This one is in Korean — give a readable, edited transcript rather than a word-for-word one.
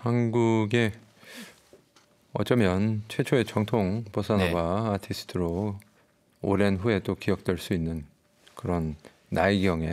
한국의 어쩌면 최초의 정통 보사노바 아티스트로 오랜 후에 또 기억될 수 있는 그런 나이경의